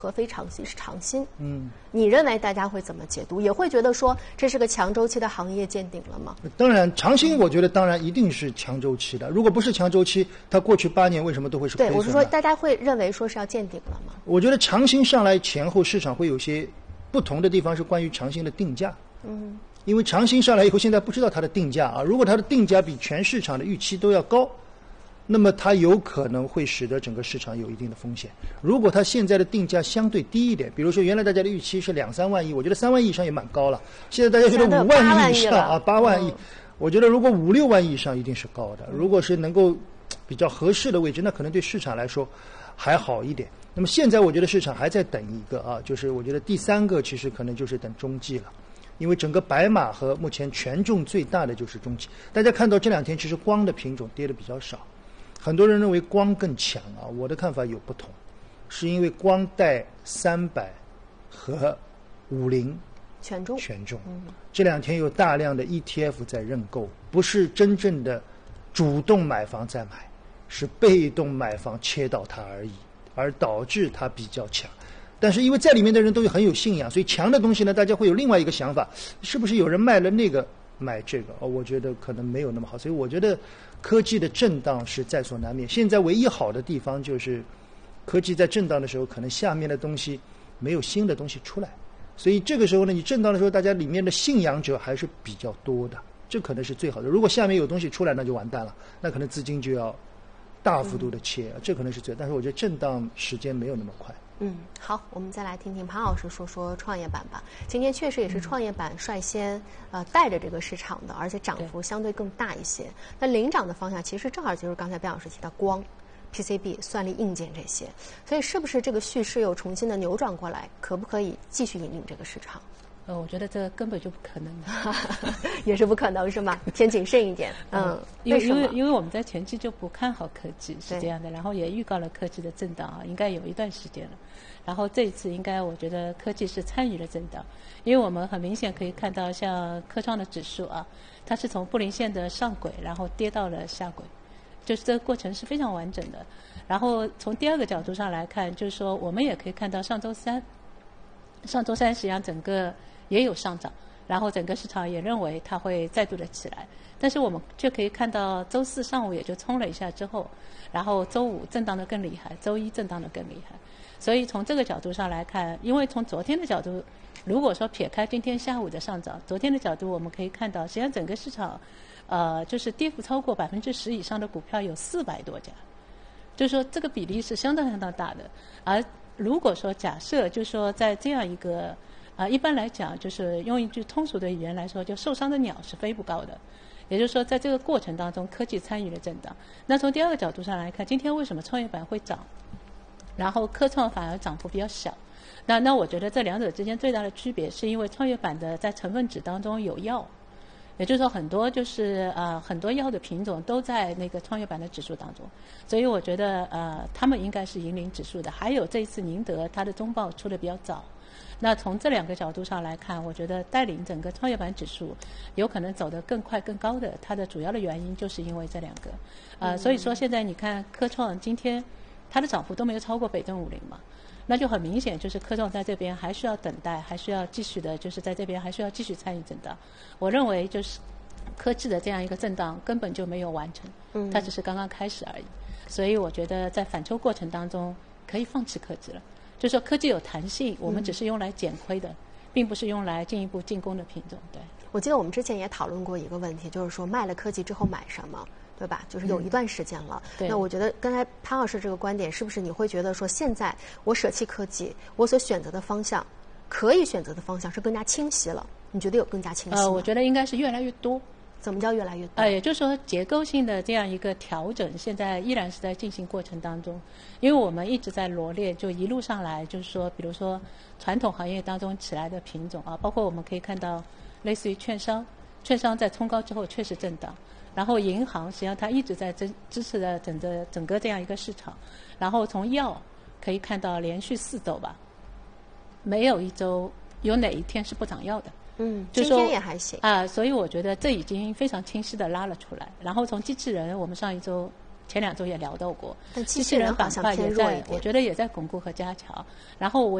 合非长期是长新。你认为大家会怎么解读？也会觉得说这是个强周期的行业见顶了吗？ 当然，长新我觉得当然一定是强周期的。如果不是强周期，它过去8年为什么都会是亏损？ 对，我是说大家会认为说是要见顶了吗？ 我觉得长新上来前后市场会有些不同的地方，是关于长新的定价。因为长新上来以后，现在不知道它的定价啊。如果它的定价比全市场的预期都要高，那么它有可能会使得整个市场有一定的风险。如果它现在的定价相对低一点，比如说原来大家的预期是2、3万亿，我觉得3万亿以上也蛮高了。现在大家觉得5万亿以上啊，8万亿，我觉得如果5、6万亿以上一定是高的。如果是能够比较合适的位置，那可能对市场来说还好一点。那么现在我觉得市场还在等一个啊，就是我觉得第3个其实可能就是等中继了。因为整个白马和目前权重最大的就是中继。大家看到这2天其实光的品种跌的比较少。很多人认为光更强啊，我的看法有不同，是因为光带300和50权重，这2天有大量的 ETF 在认购，不是真正的主动买房在买，是被动买房切到它而已，而导致它比较强。但是因为在里面的人都很有信仰，所以强的东西呢，大家会有另外一个想法，是不是有人卖了那个买这个？我觉得可能没有那么好。所以我觉得科技的震荡是在所难免。现在唯一好的地方就是科技在震荡的时候，可能下面的东西没有新的东西出来，所以这个时候呢，你震荡的时候，大家里面的信仰者还是比较多的，这可能是最好的。如果下面有东西出来，那就完蛋了，那可能资金就要大幅度的切，这可能是最。但是我觉得震荡时间没有那么快。 好，我们再来听听潘老师说说创业板吧。今天确实也是创业板率先带着这个市场的，而且涨幅相对更大一些。那领涨的方向其实正好就是刚才卞老师提到光、PCB、算力硬件这些，所以是不是这个叙事又重新的扭转过来？可不可以继续引领这个市场？ 我觉得这根本就不可能的， 也是不可能是吗？偏谨慎一点。 因为我们在前期就不看好科技是这样的，然后也预告了科技的震荡啊，应该有一段时间了。然后这一次应该我觉得科技是参与了震荡，因为我们很明显可以看到像科创的指数啊，它是从布林线的上轨，然后跌到了下轨，就是这个过程是非常完整的。然后从第2个角度上来看，就是说我们也可以看到上周三实际上整个也有上涨，然后整个市场也认为它会再度的起来，但是我们却可以看到周4上午也就冲了一下之后，然后周5震荡的更厉害，周1震荡的更厉害。所以从这个角度上来看，因为从昨天的角度，如果说撇开今天下午的上涨，昨天的角度我们可以看到，实际上整个市场就是跌幅超过10%以上的股票有400多家，就是说这个比例是相当相当大的。而如果说假设就是说在这样一个一般来讲，就是用一句通俗的语言来说，就受伤的鸟是飞不高的。也就是说，在这个过程当中，科技参与了震荡。那从第2个角度上来看，今天为什么创业板会涨，然后科创反而涨幅比较小？那我觉得这2者之间最大的区别，是因为创业板的在成分指当中有药，也就是说很多就是很多药的品种都在那个创业板的指数当中，所以我觉得他们应该是引领指数的。还有这一次宁德它的中报出的比较早。那从这2个角度上来看，我觉得带领整个创业板指数有可能走得更快更高的，它的主要的原因就是因为这2个。所以说现在你看科创今天它的涨幅都没有超过北证50嘛，那就很明显就是科创在这边还需要等待，还需要继续的，就是在这边还需要继续参与震荡。我认为就是科技的这样一个震荡根本就没有完成，它只是刚刚开始而已。所以我觉得在反抽过程当中可以放弃科技了。就是说科技有弹性，我们只是用来减亏的，并不是用来进一步进攻的品种。对， 我记得我们之前也讨论过一个问题，就是说卖了科技之后买什么，对吧？就是有一段时间了。那我觉得刚才潘老师这个观点，是不是你会觉得说现在我舍弃科技，我所选择的方向，可以选择的方向是更加清晰了？你觉得有更加清晰吗？ 我觉得应该是越来越多。 怎么叫越来越多？ 也就是说结构性的这样一个调整，现在依然是在进行过程当中。因为我们一直在罗列，就一路上来，就是说，比如说传统行业当中起来的品种啊，包括我们可以看到，类似于券商在冲高之后确实震荡，然后银行实际上它一直在支持的整个这样一个市场，然后从药可以看到连续4周吧，没有一周有哪一天是不涨药的。 今天也还行所以我觉得这已经非常清晰的拉了出来。然后从机器人，我们上一周前2周也聊到过， 但机器人板块也在，我觉得也在巩固和加强。然后我